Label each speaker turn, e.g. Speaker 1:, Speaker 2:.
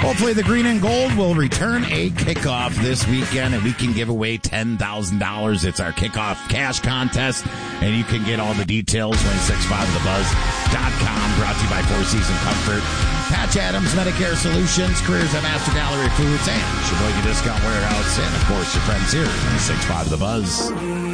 Speaker 1: Hopefully the green and gold will return a kickoff this weekend, and we can give away $10,000. It's our kickoff cash contest, and you can get all the details, win65thebuzz.com, brought to you by Four Season Comfort, Patch Adams Medicare Solutions, Careers at Master Gallery Foods, and Sheboygan Discount Warehouse, and of course your friends here, 106.5 The Buzz.